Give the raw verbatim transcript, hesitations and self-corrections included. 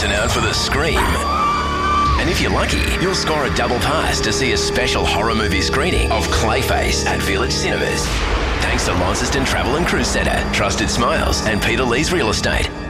listen out for the scream. And if you're lucky, you'll score a double pass to see a special horror movie screening of Clayface at Village Cinemas. Thanks to Launceston Travel and Cruise Centre, Trusted Smiles and Peter Lee's Real Estate.